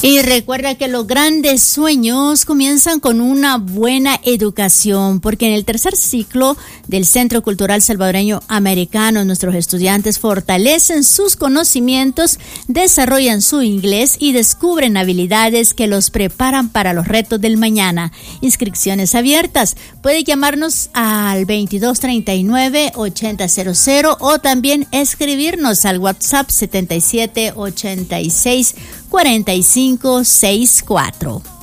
Y recuerda que los grandes sueños comienzan con una buena educación, porque en el tercer ciclo del Centro Cultural Salvadoreño Americano, nuestros estudiantes fortalecen sus conocimientos, desarrollan su inglés y descubren habilidades que los preparan para los retos del mañana. Inscripciones abiertas. Puede llamarnos al 2239-8000 o también escribirnos al WhatsApp 7786 4564.